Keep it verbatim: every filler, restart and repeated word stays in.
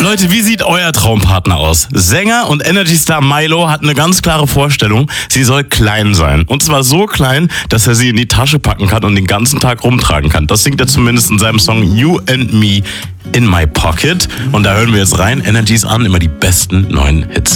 Leute, wie sieht euer Traumpartner aus? Sänger und Energy-Star Milo hat eine ganz klare Vorstellung. Sie soll klein sein. Und zwar so klein, dass er sie in die Tasche packen kann und den ganzen Tag rumtragen kann. Das singt er zumindest in seinem Song You and Me in My Pocket. Und da hören wir jetzt rein. Energies an, immer die besten neuen Hits.